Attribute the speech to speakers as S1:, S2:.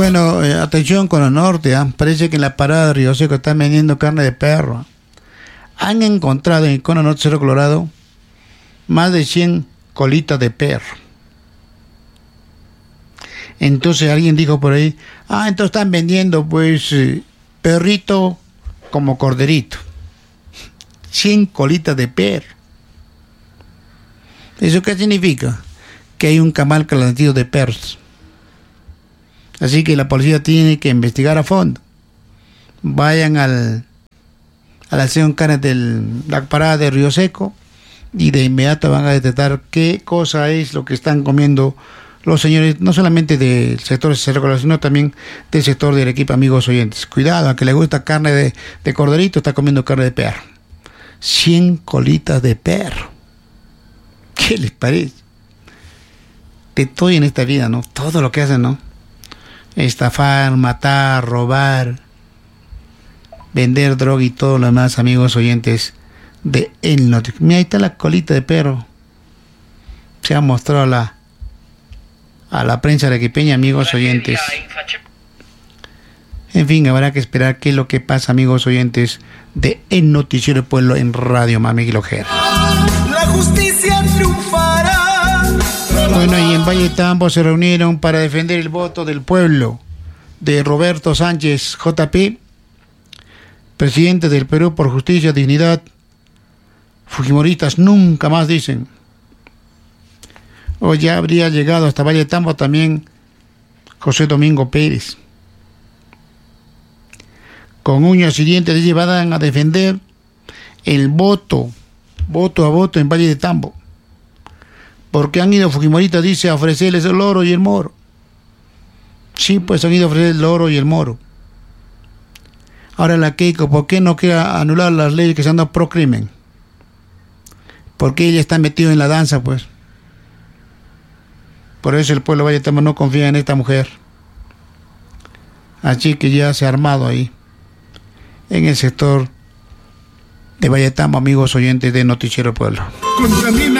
S1: Bueno, atención con el norte, parece que en la parada de Río Seco están vendiendo carne de perro. Han encontrado en el cono norte Cerro Colorado más de 100 colitas de perro. Entonces alguien dijo por ahí, entonces están vendiendo pues perrito como corderito. 100 colitas de perro. ¿Eso qué significa? Que hay un camal clandestino de perros. Así que la policía tiene que investigar a fondo. Vayan a la sección carne de la parada de Río Seco y de inmediato van a detectar qué cosa es lo que están comiendo los señores, no solamente del sector de Cerro Colorado, sino también del sector del equipo, amigos oyentes. Cuidado, a que le gusta carne de corderito, está comiendo carne de perro. 100 colitas de perro. ¿Qué les parece? De todo en esta vida, ¿no? Todo lo que hacen, ¿no? Estafar, matar, robar, vender droga y todo lo demás, amigos oyentes de El Norte. Mira, ahí está la colita de perro. Se ha mostrado a la prensa arequipeña, amigos oyentes. En fin, habrá que esperar qué es lo que pasa, amigos oyentes de El Noticiero del Pueblo en Radio Mami Guilojera.
S2: La justicia triunfará.
S1: Bueno, y en Valle Tambo se reunieron para defender el voto del pueblo de Roberto Sánchez JP, presidente del Perú por Justicia, Dignidad. Fujimoristas nunca más, dicen. Hoy ya habría llegado hasta Valle Tambo también José Domingo Pérez. Con uñas y dientes de llevaban a defender el voto a voto en Valle de Tambo. Porque han ido fujimoristas, dice, a ofrecerles el oro y el moro. Sí, pues han ido a ofrecer el oro y el moro. Ahora la Keiko, ¿por qué no quiere anular las leyes que se han dado pro crimen? Porque ella está metida en la danza, pues. Por eso el pueblo de Valle de Tambo no confía en esta mujer. Así que ya se ha armado ahí, en el sector de Valle de Tambo, amigos oyentes de Noticiero Pueblo.
S2: Contamina